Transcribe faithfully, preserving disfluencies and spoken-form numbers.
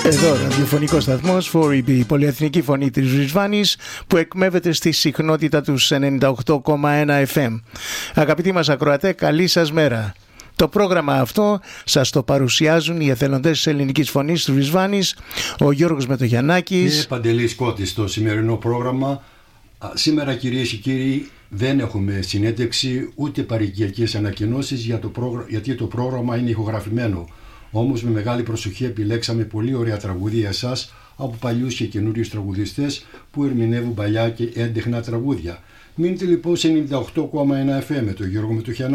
Εδώ ραδιοφωνικός σταθμός φορ ι μπι, πολυεθνική φωνή της Βρισβάνης, που εκμεύεται στη συχνότητα του ενενήντα οκτώ κόμμα ένα εφ εμ. Αγαπητοί μας ακροατέ, καλή σας μέρα. Το πρόγραμμα αυτό σας το παρουσιάζουν οι εθελοντές της ελληνικής φωνής της Βρισβάνης, ο Γιώργος Μετογιαννάκης και Παντελής Κώτης. Στο σημερινό πρόγραμμα, σήμερα κυρίες και κύριοι, δεν έχουμε συνέντευξη ούτε παροικιακές ανακοινώσεις για το πρόγραμμα, γιατί το πρόγραμμα είναι ηχογραφημένο. Όμως με μεγάλη προσοχή επιλέξαμε πολύ ωραία τραγούδια σας από παλιούς και καινούριους τραγουδιστές που ερμηνεύουν παλιά και έντεχνα τραγούδια. Μείνετε λοιπόν σε ενενήντα οκτώ κόμμα ένα εφ εμ με τον Γιώργο Μετοχιαννάκη.